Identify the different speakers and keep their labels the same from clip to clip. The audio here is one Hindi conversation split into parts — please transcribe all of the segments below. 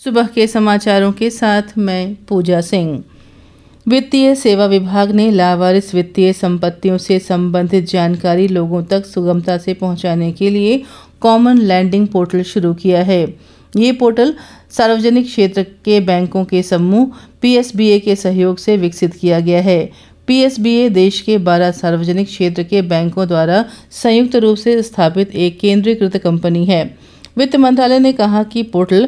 Speaker 1: सुबह के समाचारों के साथ मैं पूजा सिंह। वित्तीय सेवा विभाग ने लावारिस वित्तीय संपत्तियों से संबंधित जानकारी लोगों तक सुगमता से पहुंचाने के लिए कॉमन लैंडिंग पोर्टल शुरू किया है। ये पोर्टल सार्वजनिक क्षेत्र के बैंकों के समूह पीएसबीए के सहयोग से विकसित किया गया है। पीएसबीए देश के 12 सार्वजनिक क्षेत्र के बैंकों द्वारा संयुक्त रूप से स्थापित एक केंद्रीकृत कंपनी है। वित्त मंत्रालय ने कहा कि पोर्टल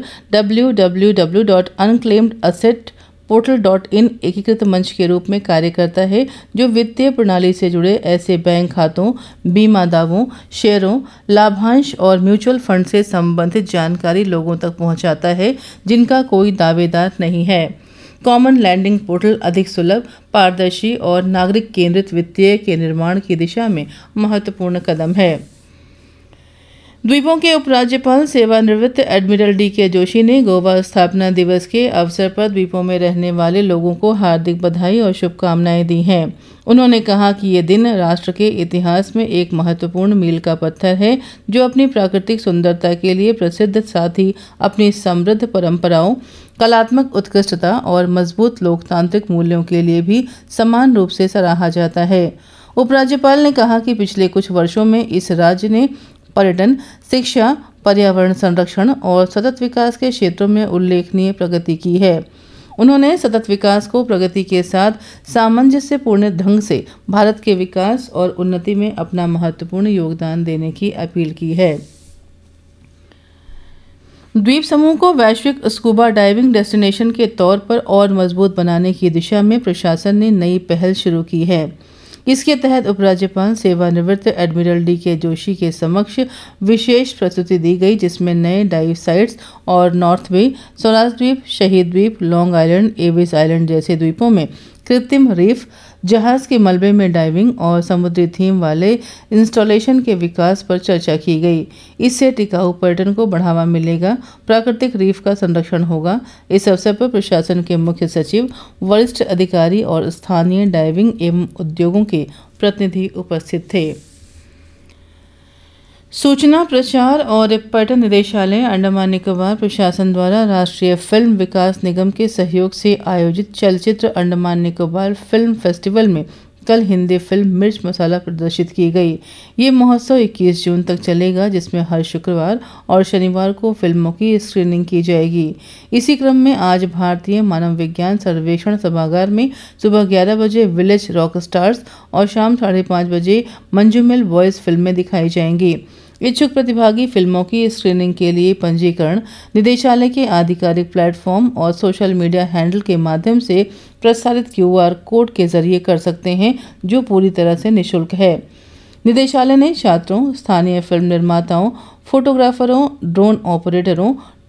Speaker 1: www.unclaimedassetportal.in एकीकृत मंच के रूप में कार्य करता है, जो वित्तीय प्रणाली से जुड़े ऐसे बैंक खातों, बीमा दावों, शेयरों, लाभांश और म्यूचुअल फंड से संबंधित जानकारी लोगों तक पहुंचाता है जिनका कोई दावेदार नहीं है। कॉमन लैंडिंग पोर्टल अधिक सुलभ, पारदर्शी और नागरिक केंद्रित वित्तीय के निर्माण की दिशा में महत्वपूर्ण कदम है। द्वीपों के उपराज्यपाल सेवानिवृत्त एडमिरल डी.के. जोशी ने गोवा स्थापना दिवस के अवसर पर द्वीपों में रहने वाले लोगों को हार्दिक बधाई और शुभकामनाएं दी हैं। उन्होंने कहा कि ये दिन राष्ट्र के इतिहास में एक महत्वपूर्ण मील का पत्थर है, जो अपनी प्राकृतिक सुंदरता के लिए प्रसिद्ध, साथ ही अपनी समृद्ध परंपराओं, कलात्मक उत्कृष्टता और मजबूत लोकतांत्रिक मूल्यों के लिए भी समान रूप से सराहा जाता है। उपराज्यपाल ने कहा कि पिछले कुछ वर्षों में इस राज्य ने पर्यटन, शिक्षा, पर्यावरण संरक्षण और सतत विकास के क्षेत्रों में उल्लेखनीय प्रगति की है। उन्होंने सतत विकास को प्रगति के साथ सामंजस्यपूर्ण ढंग से भारत के विकास और उन्नति में अपना महत्वपूर्ण योगदान देने की अपील की है। द्वीप समूह को वैश्विक स्कूबा डाइविंग डेस्टिनेशन के तौर पर और मजबूत बनाने की दिशा में प्रशासन ने नई पहल शुरू की है। इसके तहत उपराज्यपाल सेवानिवृत्त एडमिरल डी.के. जोशी के समक्ष विशेष प्रस्तुति दी गई, जिसमें नए डाइव साइट्स और नॉर्थ बे, स्वराज द्वीप, शहीद द्वीप, लॉन्ग आइलैंड, एविस आइलैंड जैसे द्वीपों में कृत्रिम रीफ, जहाज के मलबे में डाइविंग और समुद्री थीम वाले इंस्टॉलेशन के विकास पर चर्चा की गई। इससे टिकाऊ पर्यटन को बढ़ावा मिलेगा, प्राकृतिक रीफ का संरक्षण होगा। इस अवसर पर प्रशासन के मुख्य सचिव, वरिष्ठ अधिकारी और स्थानीय डाइविंग एवं उद्योगों के प्रतिनिधि उपस्थित थे। सूचना, प्रचार और पर्यटन निदेशालय, अंडमान निकोबार प्रशासन द्वारा राष्ट्रीय फिल्म विकास निगम के सहयोग से आयोजित चलचित्र अंडमान निकोबार फिल्म फेस्टिवल में कल हिंदी फिल्म मिर्च मसाला प्रदर्शित की गई। ये महोत्सव 21 जून तक चलेगा, जिसमें हर शुक्रवार और शनिवार को फिल्मों की स्क्रीनिंग की जाएगी। इसी क्रम में आज भारतीय मानव विज्ञान सर्वेक्षण सभागार में सुबह 11 बजे विलेज रॉक स्टार्स और शाम 5:30 बजे मंजूमेल बॉयज फिल्में दिखाई जाएंगी। इच्छुक प्रतिभागी फिल्मों की स्क्रीनिंग के लिए पंजीकरण निदेशालय के आधिकारिक प्लेटफॉर्म और सोशल मीडिया हैंडल के माध्यम से प्रसारित क्यूआर कोड के जरिए कर सकते हैं, जो पूरी तरह से निःशुल्क है। निदेशालय ने छात्रों, स्थानीय फिल्म निर्माताओं, फोटोग्राफरों, ड्रोन ऑपरेटरों,